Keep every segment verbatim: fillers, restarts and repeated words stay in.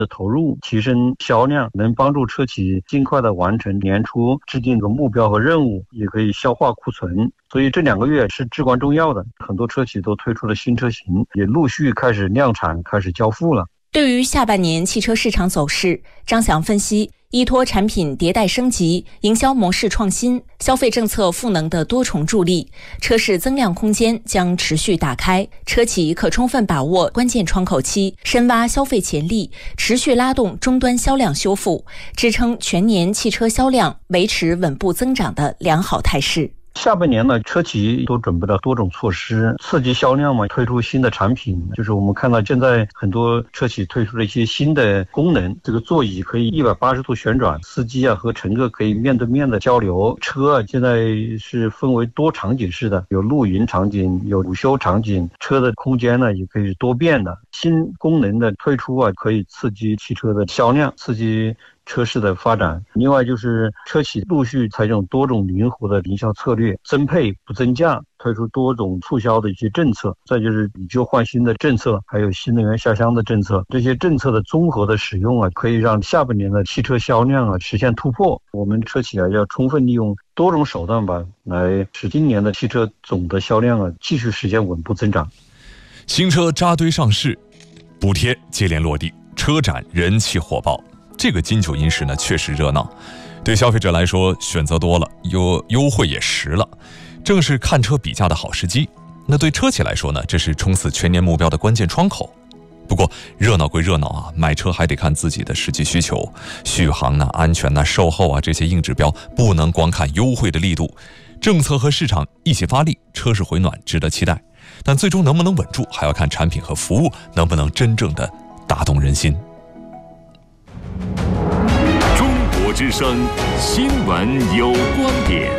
的投入，提升销量，能帮助车企尽快的完成年初制定的目标和任务，也可以消化库存。所以这两个月是至关重要的，很多车企都推出了新车型，也陆续开始量产，开始交付了。 对于下半年汽车市场走势，张翔分析，依托产品迭代升级、营销模式创新、消费政策赋能的多重助力，车市增量空间将持续打开，车企可充分把握关键窗口期，深挖消费潜力，持续拉动终端销量修复，支撑全年汽车销量维持稳步增长的良好态势。 下半年呢，车企都准备了多种措施刺激销量嘛，推出新的产品，就是我们看到现在很多车企推出了一些新的功能，这个座椅可以一百八十度旋转，司机啊和乘客可以面对面的交流，车啊现在是分为多场景式的，有露营场景，有午休场景，车的空间呢也可以是多变的。新功能的推出啊，可以刺激汽车的销量，刺激车市的发展。另外就是车企陆续采用多种灵活的营销策略，增配不增价，推出多种促销的一些政策，再就是以旧换新的政策，还有新能源下乡的政策，这些政策的综合的使用啊，可以让下半年的汽车销量啊实现突破。我们车企啊要充分利用多种手段吧，来使今年的汽车总的销量啊继续实现稳步增长。 新车扎堆上市，补贴接连落地，车展人气火爆。这个金九银十呢，确实热闹。对消费者来说，选择多了，优优惠也实了，正是看车比价的好时机。那对车企来说呢，这是冲刺全年目标的关键窗口。不过热闹归热闹啊，买车还得看自己的实际需求，续航啊、安全啊、售后啊这些硬指标，不能光看优惠的力度。政策和市场一起发力，车市回暖值得期待。但最终能不能稳住，还要看产品和服务能不能真正的打动人心。 中国之声新闻有观点，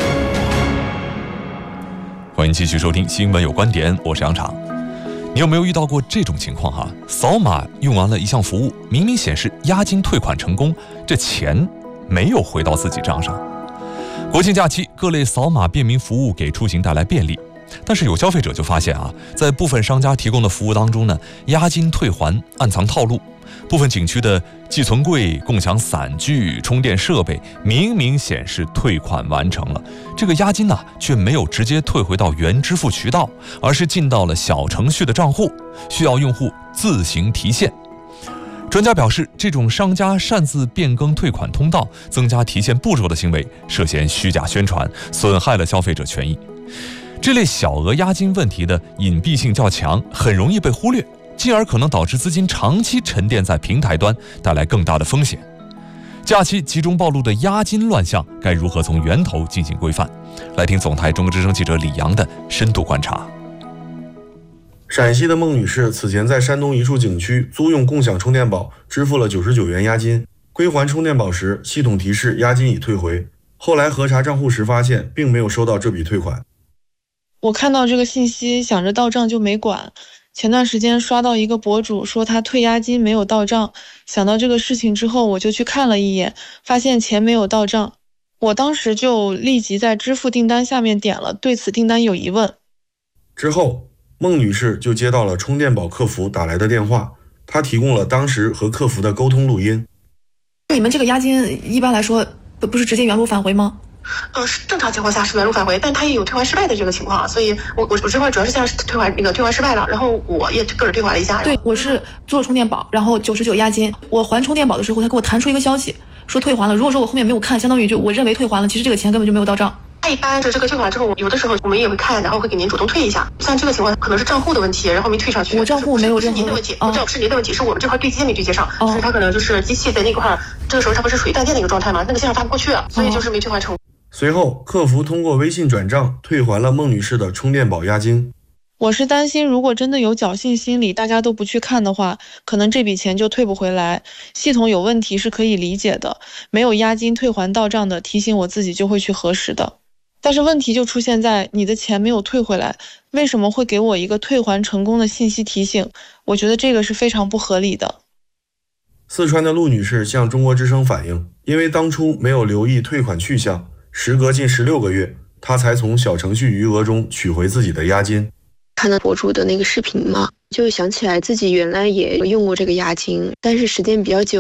欢迎继续收听新闻有观点，我是杨昶。你有没有遇到过这种情况哈？扫码用完了一项服务，明明显示押金退款成功，这钱没有回到自己账上。国庆假期，各类扫码便民服务给出行带来便利，但是有消费者就发现啊，在部分商家提供的服务当中呢，押金退还暗藏套路。部分景区的寄存柜、共享伞具、充电设备明明显示退款完成了，这个押金呢、啊、却没有直接退回到原支付渠道，而是进到了小程序的账户，需要用户自行提现。专家表示，这种商家擅自变更退款通道、增加提现步骤的行为，涉嫌虚假宣传，损害了消费者权益。这类小额押金问题的隐蔽性较强，很容易被忽略，进而可能导致资金长期沉淀在平台端，带来更大的风险。假期集中暴露的押金乱象，该如何从源头进行规范？来听总台中国之声记者李阳的深度观察。 陕西的孟女士此前在山东一处景区租用共享充电宝，支付了九十九元押金，归还充电宝时，系统提示押金已退回。后来核查账户时发现，并没有收到这笔退款。 我看到这个信息，想着到账就没管。前段时间刷到一个博主说他退押金没有到账，想到这个事情之后，我就去看了一眼，发现钱没有到账。我当时就立即在支付订单下面点了对此订单有疑问。 之后孟女士就接到了充电宝客服打来的电话，她提供了当时和客服的沟通录音。 你们这个押金一般来说不不是直接原路返回吗？ 呃，正常情况下是原路返回，但它也有退还失败的这个情况，所以我我我这块主要是现在退还那个退还失败了，然后我也个人退还了一下。 对，我是做了充电宝，然后九十九押金，我还充电宝的时候，他给我弹出一个消息说退还了。如果说我后面没有看，相当于就我认为退还了，其实这个钱根本就没有到账。 一般这这个退款之后，有的时候我们也会看，然后会给您主动退一下。像这个情况可能是账户的问题，然后没退上去。 我账户没有任何是您的问题，不是是您的问题，是我们这块对接没对接上，所以它可能就是机器在那块，这个时候它不是属于断电的一个状态吗？那个信号发不过去，所以就是没退还成。 随后，客服通过微信转账退还了孟女士的充电宝押金。 我是担心，如果真的有侥幸心理，大家都不去看的话，可能这笔钱就退不回来。系统有问题是可以理解的，没有押金退还到账的，提醒我自己就会去核实的。但是问题就出现在你的钱没有退回来，为什么会给我一个退还成功的信息提醒？我觉得这个是非常不合理的。 四川的陆女士向中国之声反映，因为当初没有留意退款去向，时隔近十六个月，她才从小程序余额中取回自己的押金。 看到博主的那个视频嘛，就想起来自己原来也用过这个押金，但是时间比较久，